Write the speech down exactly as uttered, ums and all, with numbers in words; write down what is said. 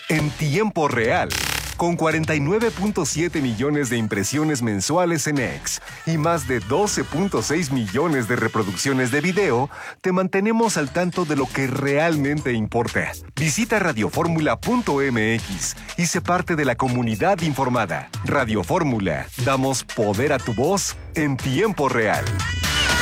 en tiempo real. Con cuarenta y nueve punto siete millones de impresiones mensuales en X y más de doce punto seis millones de reproducciones de video, te mantenemos al tanto de lo que realmente importa. Visita radio fórmula punto m x y sé parte de la comunidad informada. Radio Fórmula, damos poder a tu voz en tiempo real.